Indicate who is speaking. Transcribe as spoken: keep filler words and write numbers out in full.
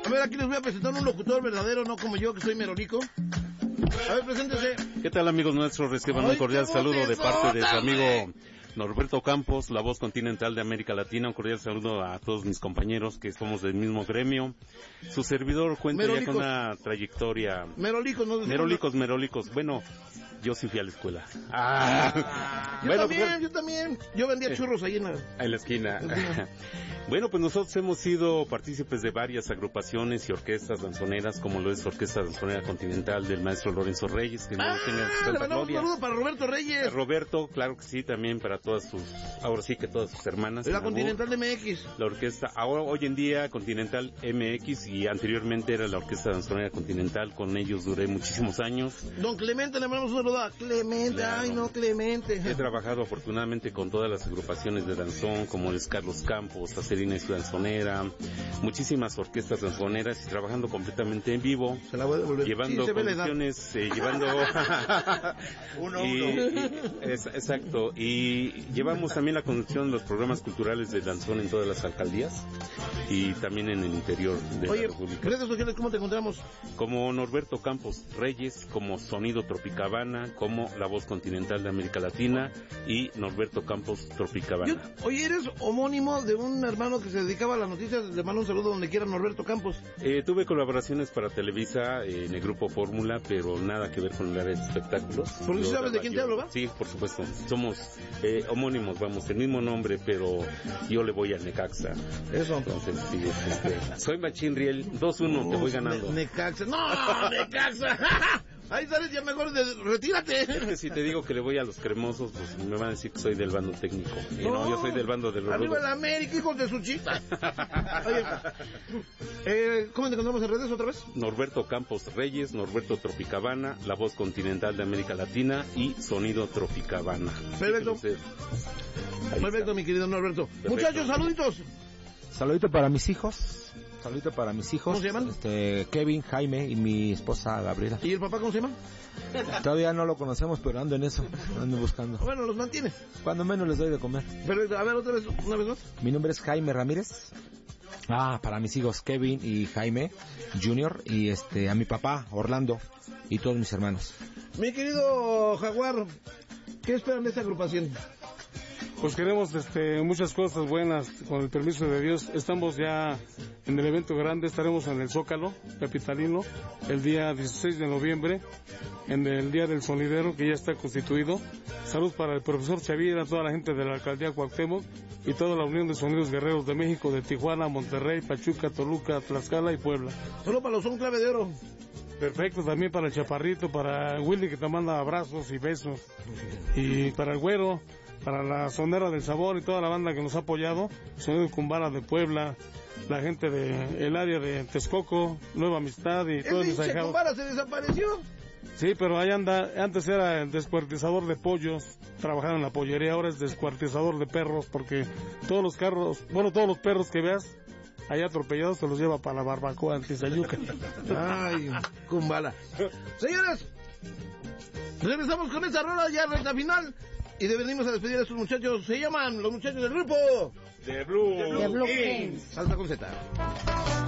Speaker 1: A ver, aquí les voy a presentar un locutor verdadero, no como yo, que soy merolico. A ver, preséntese.
Speaker 2: ¿Qué tal, amigos nuestros? Reciban un cordial saludo de parte de su amigo Norberto Campos, la voz continental de América Latina. Un cordial saludo a todos mis compañeros que somos del mismo gremio. Su servidor cuenta Merolicos. ya con una trayectoria...
Speaker 1: Merolicos, no
Speaker 2: Merolicos, merolicos. Bueno, yo sí fui a la escuela.
Speaker 1: Ah. Yo bueno, también, pues, yo también. Yo vendía churros ahí en la...
Speaker 2: En la esquina. Bueno, pues nosotros hemos sido partícipes de varias agrupaciones y orquestas danzoneras, como lo es la Orquesta Danzonera Continental del maestro Lorenzo Reyes, que
Speaker 1: ah,
Speaker 2: no tenga
Speaker 1: tanta gloria. Un saludo para Roberto Reyes.
Speaker 2: Roberto, claro que sí, también para todas sus, ahora sí que todas sus hermanas.
Speaker 1: La Continental de M X.
Speaker 2: La orquesta, ahora hoy en día Continental M X, y anteriormente era la Orquesta Danzonera Continental, con ellos duré muchísimos años.
Speaker 1: Don Clemente, le mandamos un saludo a Clemente, claro. Ay no, Clemente.
Speaker 2: He trabajado afortunadamente con todas las agrupaciones de danzón, como es Carlos Campos, Acerina y su danzonera, muchísimas orquestas danzoneras, y trabajando completamente en vivo,
Speaker 1: se la voy a devolver.
Speaker 2: Llevando
Speaker 1: sí,
Speaker 2: condiciones, eh, llevando
Speaker 1: uno,
Speaker 2: y,
Speaker 1: uno.
Speaker 2: Y, es, exacto, y llevamos también la conducción de los programas culturales de danzón en todas las alcaldías y también en el interior de
Speaker 1: Oye,
Speaker 2: la República.
Speaker 1: ¿redes sociales cómo te encontramos?
Speaker 2: Como Norberto Campos Reyes, como Sonido Tropicabana, como La Voz Continental de América Latina y Norberto Campos Tropicabana.
Speaker 1: Yo, oye, eres homónimo de un hermano que se dedicaba a las noticias, le mando un saludo donde quiera, Norberto Campos.
Speaker 2: Eh, tuve colaboraciones para Televisa eh, en el grupo Fórmula, pero nada que ver con el área de espectáculos.
Speaker 1: ¿Por qué sabes de quién te hablo, va?
Speaker 2: Sí, por supuesto. Somos eh, homónimos, vamos, el mismo nombre, pero yo le voy a Necaxa.
Speaker 1: Eso.
Speaker 2: Entonces, sí, este, soy Machín Riel, dos uno, te voy ganando.
Speaker 1: Ne Necaxa, no, Necaxa. Ahí sales, ya mejor de, retírate.
Speaker 2: Es que si te digo que le voy a los cremosos, pues me van a decir que soy del bando técnico. Y no, no yo soy del bando de los
Speaker 1: arriba
Speaker 2: rudos.
Speaker 1: de la América, hijos de su chita. Oye, eh, ¿cómo te encontramos en redes otra vez?
Speaker 2: Norberto Campos Reyes, Norberto Tropicabana, La Voz Continental de América Latina y Sonido Tropicabana.
Speaker 1: Perfecto. Perfecto, mi querido Norberto. Perfecto. Muchachos, saluditos.
Speaker 3: Saludito para mis hijos. Saludito para mis hijos.
Speaker 1: ¿Cómo se llaman?
Speaker 3: Este, Kevin, Jaime y mi esposa Gabriela.
Speaker 1: ¿Y el papá cómo se llama?
Speaker 3: Todavía no lo conocemos, pero ando en eso, ando buscando.
Speaker 1: Bueno, los mantiene.
Speaker 3: Cuando menos les doy de comer.
Speaker 1: Perfecto, a ver, otra vez, una vez más.
Speaker 3: Mi nombre es Jaime Ramírez. Ah, para mis hijos Kevin y Jaime Junior, y este, a mi papá Orlando y todos mis hermanos.
Speaker 1: Mi querido Jaguar, ¿qué esperan de esta agrupación?
Speaker 4: Pues queremos este, muchas cosas buenas, con el permiso de Dios. Estamos ya en el evento grande, estaremos en el Zócalo capitalino el día dieciséis de noviembre, en el Día del Sonidero, que ya está constituido. Salud para el profesor Xavier, a toda la gente de la alcaldía Cuauhtémoc y toda la Unión de Sonidos Guerreros de México, de Tijuana, Monterrey, Pachuca, Toluca, Tlaxcala y Puebla.
Speaker 1: Solo para los son clave de oro.
Speaker 4: Perfecto, también para el Chaparrito, para Willy, que te manda abrazos y besos, y para el Güero, para la Sonera del Sabor y toda la banda que nos ha apoyado, Sonido Kumbala de Puebla, la gente del el área de Texcoco, Nueva Amistad y todos los
Speaker 1: ahijados. ¿El Kumbala se desapareció?
Speaker 4: Sí, pero ahí anda, antes era el descuartizador de pollos, trabajaba en la pollería, ahora es descuartizador de perros, porque todos los carros, bueno, todos los perros que veas ahí atropellados se los lleva para la barbacoa antizayuca.
Speaker 1: Ay, Kumbala. Señores, regresamos con esta rola ya recta final. Y venimos a despedir a estos muchachos. Se llaman los muchachos del grupo
Speaker 2: The Blue,
Speaker 1: The Blue Kings. Salsa con Z.